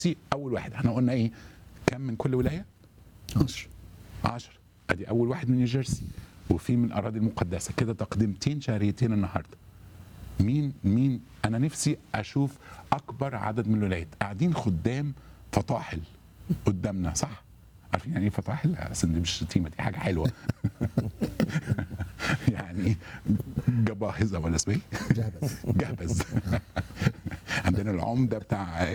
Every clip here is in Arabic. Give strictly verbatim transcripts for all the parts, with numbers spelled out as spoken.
اول واحد احنا قلنا ايه؟ كم من كل ولايه؟ عشر عشرة. ادي اول واحد من نيوجيرسي، وفي من الاراضي المقدسه. كده تقدمتين شهريتين النهارده. مين مين انا نفسي اشوف اكبر عدد من الولايات قاعدين خدام فطاحل قدامنا، صح؟ عارفين يعني ايه فطاحل؟ اصل دي مش شتيمه، دي حاجه حلوه. يعني جباهزه ولا اسمه ايه؟ جهبذ جهبذ. عندنا العمده بتاع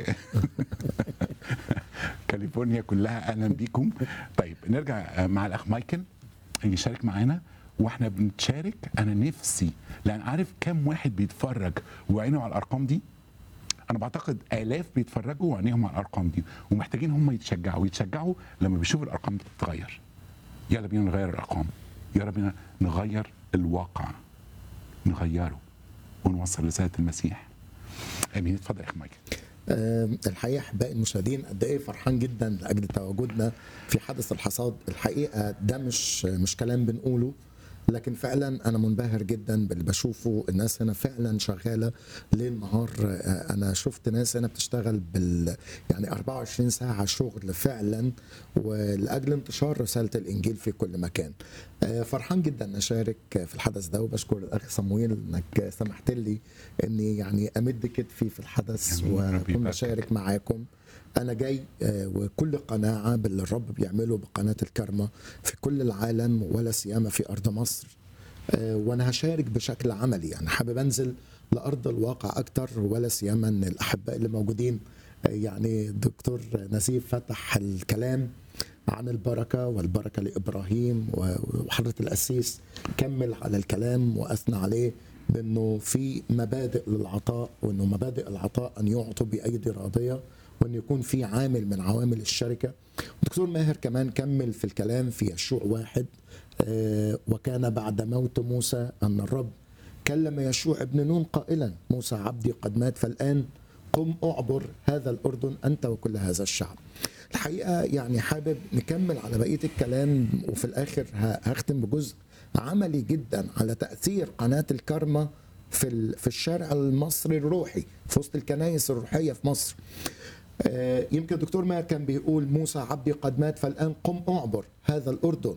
كاليفورنيا كلها. اهلا بيكم. طيب نرجع مع الاخ مايكل يشارك معانا واحنا بنتشارك. انا نفسي، لان عارف كم واحد بيتفرج وعينه على الارقام دي. انا بعتقد الاف بيتفرجوا وعينيهم على الارقام دي، ومحتاجين هم يتشجعوا يتشجعوا لما بيشوفوا الارقام بتتغير. يلا بينا نغير الارقام، يلا بينا نغير الواقع، نغيره ونوصل رساله المسيح. امين. اتفضل يا اخي مايكل. أه الحقيقه احبائي المشاهدين، قد ايه فرحان جدا لاجل تواجدنا في حدث الحصاد. الحقيقه ده مش مش كلام بنقوله، لكن فعلا انا منبهر جدا باللي بشوفه. الناس هنا فعلا شغاله ليل نهار. انا شفت ناس هنا بتشتغل بال يعني أربعة وعشرين ساعه شغل فعلا، ولاجل انتشار رساله الانجيل في كل مكان. فرحان جدا اشارك في الحدث ده، وبشكر الاخ صمويل انك سمحت لي اني يعني امد كتفي في الحدث واكون بشارك معاكم. أنا جاي وكل قناعة باللي الرب بيعمله بقناة الكرمة في كل العالم، ولا سيما في أرض مصر. وأنا هشارك بشكل عملي، يعني حابب أنزل لأرض الواقع أكتر، ولا سيما أن الأحباء اللي موجودين. يعني الدكتور نسيف فتح الكلام عن البركة، والبركة لإبراهيم، وحضرة القسيس كمل على الكلام وأثنى عليه بأنه في مبادئ للعطاء، وأنه مبادئ العطاء أن يعطوا بأيدي راضية، وأن يكون في عامل من عوامل الشركة. الدكتور ماهر كمان كمل في الكلام في يشوع واحد، آه وكان بعد موت موسى أن الرب كلم يشوع ابن نون قائلا: موسى عبدي قد مات، فالآن قم أعبر هذا الأردن أنت وكل هذا الشعب. الحقيقة يعني حابب نكمل على بقية الكلام، وفي الآخر هختم بجزء عملي جدا على تأثير قناة الكرمة في في الشارع المصري الروحي، في وسط الكنائس الروحية في مصر. يمكن الدكتور ماهر كان بيقول: موسى عبدي قد مات، فالآن قم أعبر هذا الأردن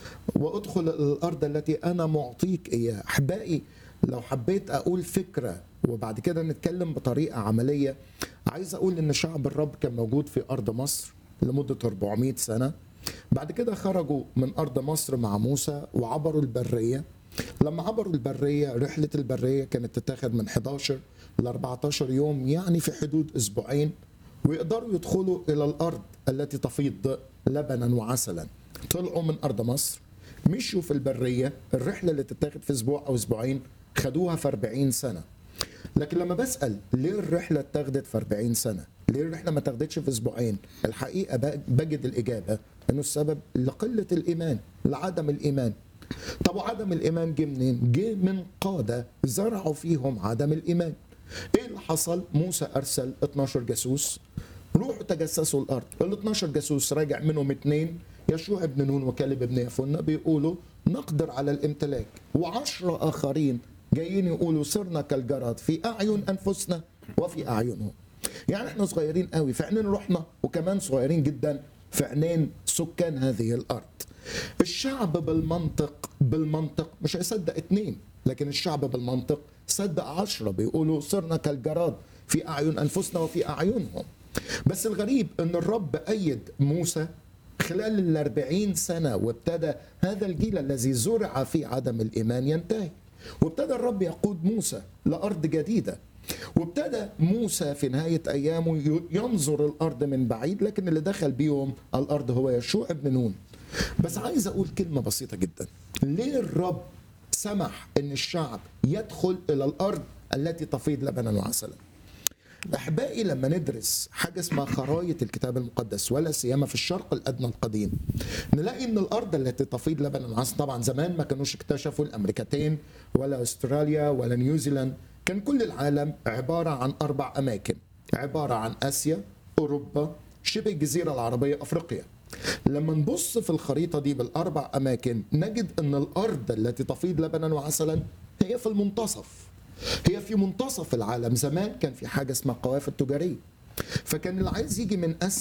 وأدخل الأرض التي أنا معطيك إياها. أحبائي، لو حبيت أقول فكرة وبعد كده نتكلم بطريقة عملية، عايز أقول إن شعب الرب كان موجود في أرض مصر لمدة أربعمائة سنة. بعد كده خرجوا من أرض مصر مع موسى وعبروا البرية. لما عبروا البرية، رحلة البرية كانت تتاخد من إحدى عشر ل أربعة عشر يوم، يعني في حدود أسبوعين، ويقدروا يدخلوا إلى الأرض التي تفيض لبنا وعسلا. طلعوا من أرض مصر، مشوا في البرية. الرحلة اللي تتاخد في أسبوع أو أسبوعين خدوها في أربعين سنة. لكن لما بسأل ليه الرحلة اتاخدت في أربعين سنة، ليه الرحلة ما تاخدتش في أسبوعين، الحقيقة بجد الإجابة إنه السبب لقلة الإيمان، لعدم الإيمان. طب وعدم الإيمان جه منين؟ جه من قادة زرعوا فيهم عدم الإيمان. إيه اللي حصل؟ موسى أرسل اثناشر جاسوس، روحوا تجسسوا الأرض. ال اثناشر جاسوس راجع منهم اثنين، يشوع ابن نون وكالب ابن يفنة، بيقولوا نقدر على الامتلاك، وعشرة آخرين جايين يقولوا صرنا كالجراد في أعين أنفسنا وفي أعينهم. يعني احنا صغيرين قوي في عينين روحنا، وكمان صغيرين جدا في عينين سكان هذه الأرض. الشعب بالمنطق بالمنطق مش هيصدق اتنين، لكن الشعب بالمنطق صدق عشرة بيقولوا صرنا كالجراد في أعين أنفسنا وفي أعينهم. بس الغريب أن الرب أيد موسى خلال الأربعين سنة، وابتدى هذا الجيل الذي زرع في عدم الإيمان ينتهي، وابتدى الرب يقود موسى لأرض جديدة. وابتدى موسى في نهاية أيامه ينظر الأرض من بعيد، لكن اللي دخل بيهم الأرض هو يشوع ابن نون. بس عايز أقول كلمة بسيطة جدا: ليه الرب سمح أن الشعب يدخل إلى الأرض التي تفيض لبنا وعسلا؟ أحبائي، لما ندرس حاجة اسمها خرايط الكتاب المقدس، ولا سيما في الشرق الأدنى القديم، نلاقي أن الأرض التي تفيض لبنا وعسل، طبعا زمان ما كانوش اكتشفوا الأمريكتين ولا أستراليا ولا نيوزيلاند، كان كل العالم عبارة عن أربع أماكن، عبارة عن آسيا، أوروبا، شبه الجزيرة العربية، أفريقيا. لما نبص في الخريطة دي بالأربع أماكن، نجد أن الأرض التي تفيض لبنا وعسلا هي في المنتصف، هي في منتصف العالم. زمان كان في حاجة اسمها قوافل تجارية، فكان اللي عايز يجي من اسيا